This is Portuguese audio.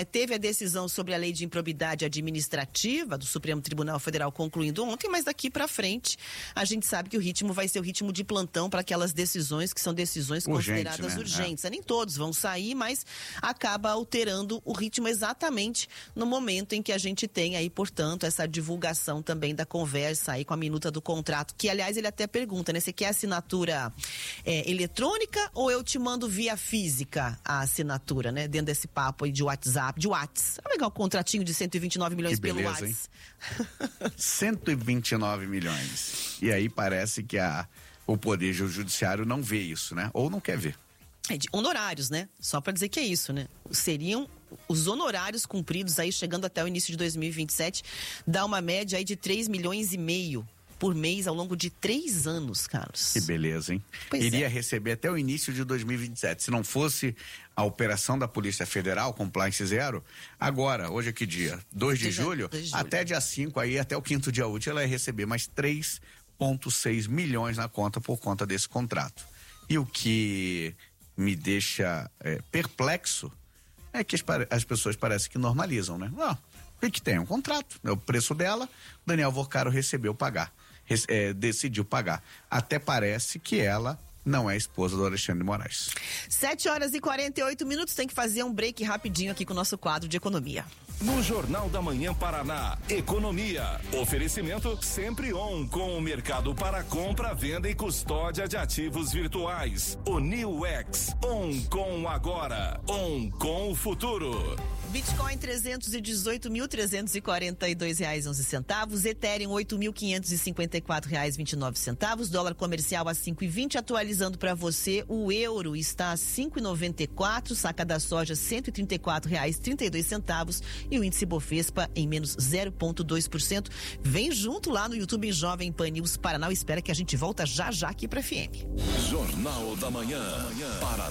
né? Teve a decisão sobre a lei de improbidade administrativa do Supremo Tribunal Federal concluindo ontem, mas daqui para frente a gente sabe que o ritmo vai ser o ritmo de plantão para aquelas decisões que são decisões consideradas urgentes. Nem todos vão sair, mas acaba alterando o ritmo exatamente no momento em que a gente tem aí, portanto, essa divulgação também da conversa aí com a minuta do contrato, que aliás ele até pergunta, né? Você quer assinatura eletrônica ou eu te mando via física a assinatura, né? Dentro desse papo aí de WhatsApp, É legal o contratinho de 129 milhões que beleza, pelo WhatsApp. 129 milhões. E aí parece que o Poder Judiciário não vê isso, né? Ou não quer ver. De honorários, né? Só para dizer que é isso, né? Seriam os honorários cumpridos aí chegando até o início de 2027, dá uma média aí de 3,5 milhões por mês ao longo de 3 anos, Carlos. Que beleza, hein? Iria receber até o início de 2027. Se não fosse a operação da Polícia Federal, Compliance Zero, agora, hoje é que dia? 2 de julho? Até dia 5 aí, até o 5º dia útil, ela ia receber mais 3,6 milhões na conta por conta desse contrato. E o que me deixa perplexo é que as pessoas parecem que normalizam, né? Não, o que tem? Um contrato, né? O preço dela, Daniel Vorcaro decidiu pagar. Até parece que ela não é esposa do Alexandre de Moraes. 7h48, tem que fazer um break rapidinho aqui com o nosso quadro de economia. No Jornal da Manhã Paraná, economia. Oferecimento sempre on com o mercado para compra, venda e custódia de ativos virtuais. O New X, on com agora, on com o futuro. Bitcoin R$318.342,11, Ethereum R$8.554,29, dólar comercial a 5,20, atualizando para você, o euro está a 5,94, saca da soja R$134,32 e o índice Bovespa em menos 0,2%. Vem junto lá no YouTube em Jovem Pan News Paraná, espera que a gente volta já aqui para FM. Jornal da Manhã Paraná.